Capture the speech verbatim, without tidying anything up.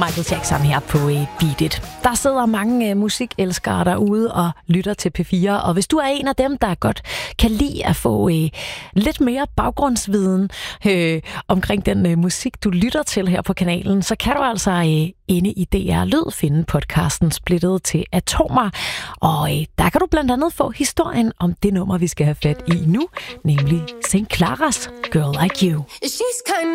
Michael Jackson her på uh, Beat It. Der sidder mange uh, musikelskere derude og lytter til P fire, og hvis du er en af dem, der godt kan lide at få uh, lidt mere baggrundsviden uh, omkring den uh, musik, du lytter til her på kanalen, så kan du altså uh, inde i D R Lyd finde podcasten Splittet til atomer, og uh, der kan du blandt andet få historien om det nummer, vi skal have fat i nu, nemlig Saint Claras Girl Like You.